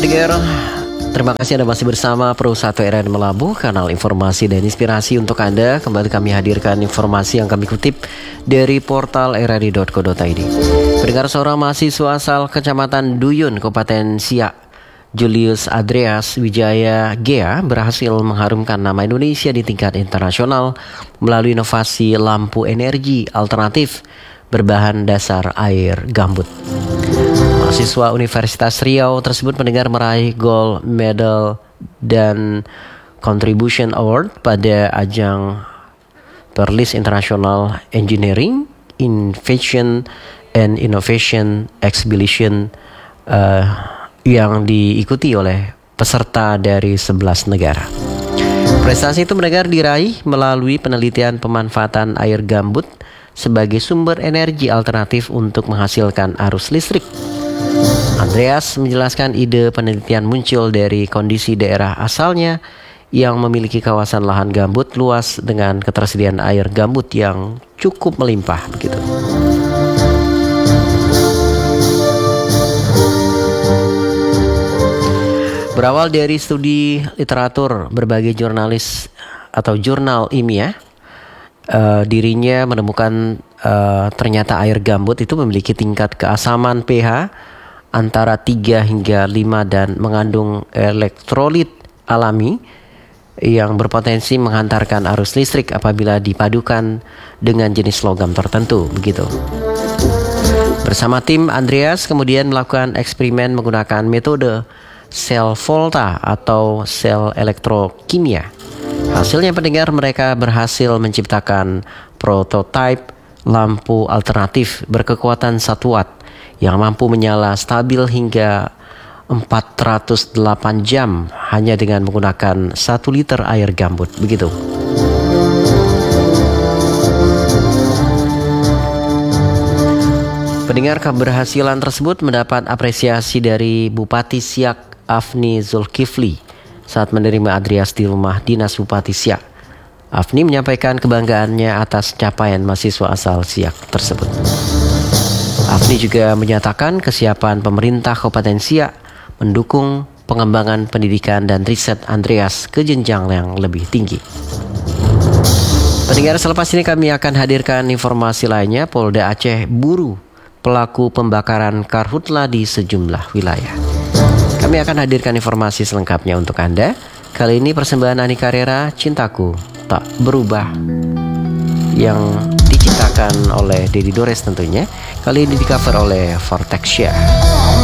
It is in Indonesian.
pendengar, terima kasih Anda masih bersama Pro 1 RRI Melabuh, kanal informasi dan inspirasi untuk Anda. Kembali kami hadirkan informasi yang kami kutip dari portal rri.co.id. Pendengar, seorang mahasiswa asal Kecamatan Duyun, Kabupaten Siak, Julius Andreas Wijaya Gea, berhasil mengharumkan nama Indonesia di tingkat internasional melalui inovasi lampu energi alternatif berbahan dasar air gambut. Mahasiswa Universitas Riau tersebut pendengar meraih gold medal dan contribution award pada ajang Perlis International Engineering Invention and Innovation Exhibition yang diikuti oleh peserta dari 11 negara. Prestasi itu pendengar diraih melalui penelitian pemanfaatan air gambut sebagai sumber energi alternatif untuk menghasilkan arus listrik. Andreas menjelaskan ide penelitian muncul dari kondisi daerah asalnya yang memiliki kawasan lahan gambut luas dengan ketersediaan air gambut yang cukup melimpah begitu. Berawal dari studi literatur berbagai jurnalis atau jurnal ilmiah, dirinya menemukan ternyata air gambut itu memiliki tingkat keasaman pH antara 3 hingga 5 dan mengandung elektrolit alami yang berpotensi menghantarkan arus listrik apabila dipadukan dengan jenis logam tertentu begitu. Bersama tim, Andreas kemudian melakukan eksperimen menggunakan metode sel volta atau sel elektrokimia. Hasilnya pendengar, mereka berhasil menciptakan prototipe lampu alternatif berkekuatan 1 watt yang mampu menyala stabil hingga 408 jam hanya dengan menggunakan 1 liter air gambut begitu. Pendengar, keberhasilan tersebut mendapat apresiasi dari Bupati Siak Afni Zulkifli saat menerima Andreas di rumah dinas Bupati Siak. Afni menyampaikan kebanggaannya atas capaian mahasiswa asal Siak tersebut. Afni juga menyatakan kesiapan pemerintah Kabupaten Siak mendukung pengembangan pendidikan dan riset Andreas ke jenjang yang lebih tinggi. Pendengar, selepas ini kami akan hadirkan informasi lainnya. Polda Aceh buru pelaku pembakaran karhutla di sejumlah wilayah. Kami akan hadirkan informasi selengkapnya untuk Anda. Kali ini persembahan Ani Carrera, Cintaku Tak Berubah, yang diciptakan oleh Dedi Dores tentunya. Kali ini di cover oleh Vortexia.